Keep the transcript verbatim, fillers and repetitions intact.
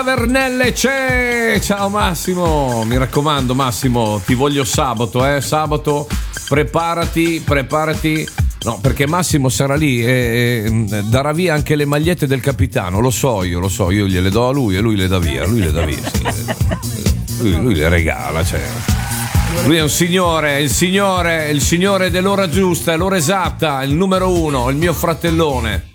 Vernelle c'è. Ciao Massimo, mi raccomando Massimo, ti voglio sabato, eh, sabato preparati, preparati. No, perché Massimo sarà lì e, e darà via anche le magliette del capitano, lo so io, lo so, io gliele do a lui e lui le dà via, lui le dà via, sì, lui, lui le regala, cioè. Lui è un signore, il signore, il signore dell'ora giusta, l'ora esatta, il numero uno, il mio fratellone.